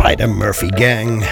Bij de Murphy Gang.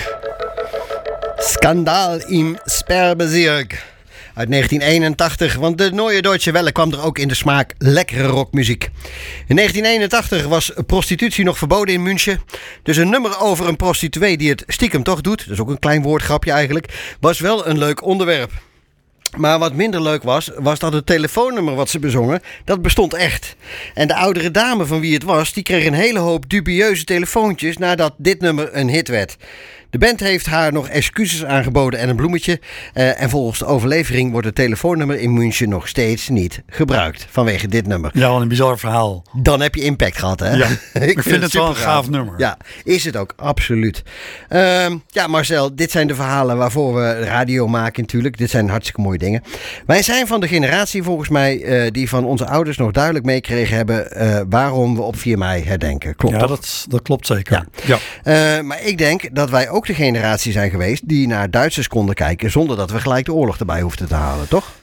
Skandaal im Sperrbezirk. Uit 1981, want de Neue Deutsche Welle kwam er ook in de smaak lekkere rockmuziek. In 1981 was prostitutie nog verboden in München. Dus een nummer over een prostituee die het stiekem toch doet, dat is ook een klein woordgrapje eigenlijk, was wel een leuk onderwerp. Maar wat minder leuk was dat het telefoonnummer wat ze bezongen, dat bestond echt. En de oudere dame van wie het was, die kreeg een hele hoop dubieuze telefoontjes nadat dit nummer een hit werd. De band heeft haar nog excuses aangeboden en een bloemetje. En volgens de overlevering wordt het telefoonnummer in München nog steeds niet gebruikt. Vanwege dit nummer. Ja, wat een bizar verhaal. Dan heb je impact gehad, hè? Ja, ik vind het wel een gaaf nummer. Ja, is het ook, absoluut. Ja, Marcel, dit zijn de verhalen waarvoor we radio maken natuurlijk. Dit zijn hartstikke mooie dingen. Wij zijn van de generatie volgens mij die van onze ouders nog duidelijk meegekregen hebben waarom we op 4 mei herdenken. Klopt ja, toch? dat klopt zeker. Ja. Maar ik denk dat wij ook de generatie zijn geweest die naar Duitsers konden kijken zonder dat we gelijk de oorlog erbij hoefden te halen, toch?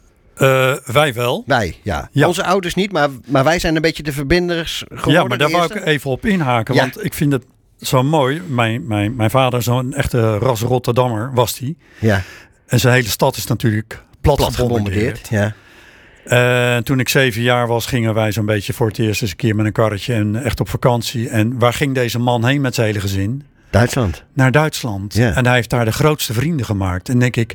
Wij wel. Wij, ja. Onze ouders niet, maar wij zijn een beetje de verbinders geworden. Ja, maar daar wou ik even op inhaken, want ik vind het zo mooi. Mijn vader, zo'n echte ras Rotterdammer was hij. Ja. En zijn hele stad is natuurlijk plat gebombardeerd. Ja. Toen ik 7 jaar was, gingen wij zo'n beetje voor het eerst eens een keer met een karretje en echt op vakantie. En waar ging deze man heen met zijn hele gezin? Duitsland. Naar Duitsland. Ja. En hij heeft daar de grootste vrienden gemaakt. En denk ik,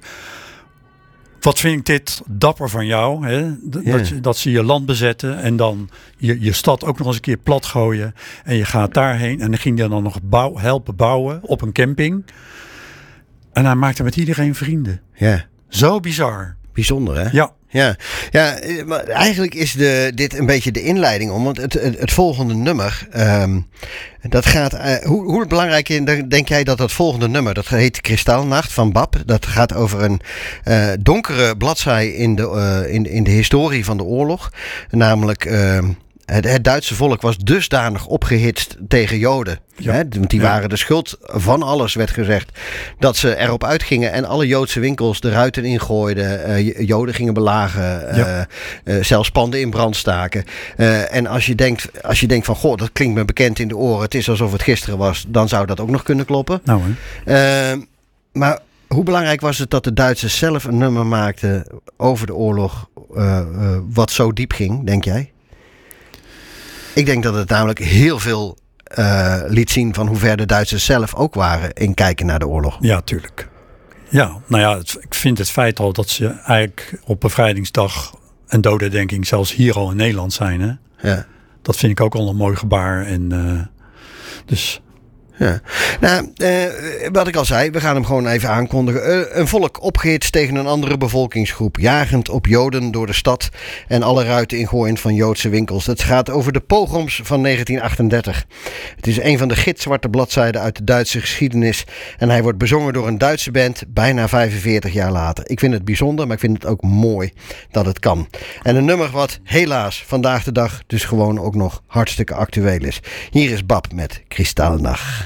wat vind ik dit dapper van jou. Hè? Dat ze je land bezetten en dan je stad ook nog eens een keer plat gooien. En je gaat daarheen en dan ging hij dan nog helpen bouwen op een camping. En hij maakte met iedereen vrienden. Ja. Zo bizar. Bijzonder, hè? Ja. Ja, maar eigenlijk is dit een beetje de inleiding om. Want het volgende nummer, dat gaat... Hoe belangrijk denk jij dat volgende nummer, dat heet Kristallnacht van Bab. Dat gaat over een donkere bladzij in de historie van de oorlog. Namelijk... Het Duitse volk was dusdanig opgehitst tegen Joden. Ja. Hè? Want die waren de schuld van alles, werd gezegd. Dat ze erop uitgingen en alle Joodse winkels de ruiten ingooiden. Joden gingen belagen. Zelfs panden in brand staken. En als je denkt van, goh, dat klinkt me bekend in de oren. Het is alsof het gisteren was. Dan zou dat ook nog kunnen kloppen. Nou, maar hoe belangrijk was het dat de Duitsers zelf een nummer maakten over de oorlog. Wat zo diep ging, denk jij? Ik denk dat het namelijk heel veel liet zien van hoe ver de Duitsers zelf ook waren in kijken naar de oorlog. Ja, tuurlijk. Ja, nou ja, ik vind het feit al dat ze eigenlijk op bevrijdingsdag en dodenherdenking zelfs hier al in Nederland zijn. Hè? Ja. Dat vind ik ook al een mooi gebaar. En, dus... Ja. Nou, wat ik al zei, we gaan hem gewoon even aankondigen. Een volk opgehitst tegen een andere bevolkingsgroep. Jagend op Joden door de stad en alle ruiten ingooiend van Joodse winkels. Het gaat over de pogroms van 1938. Het is een van de gitzwarte bladzijden uit de Duitse geschiedenis. En hij wordt bezongen door een Duitse band bijna 45 jaar later. Ik vind het bijzonder, maar ik vind het ook mooi dat het kan. En een nummer wat helaas vandaag de dag dus gewoon ook nog hartstikke actueel is. Hier is Bab met Kristallnacht.